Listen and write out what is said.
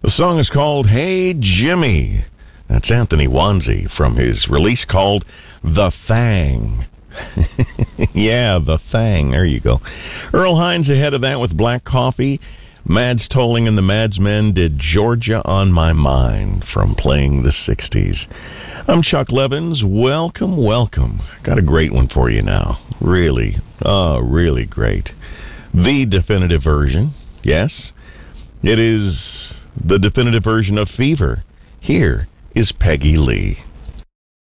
The song is called Hey Jimmy. That's Anthony Wanzi from his release called The Thang. Yeah, The Thang. There you go. Earl Hines ahead of that with Black Coffee. Mads Tolling and the Madsmen did Georgia on My Mind from Playing the 60s. I'm Chuck Levins. Welcome, welcome. Got a great one for you now. Really great. The definitive version. Yes, it is the definitive version of Fever. Here is Peggy Lee.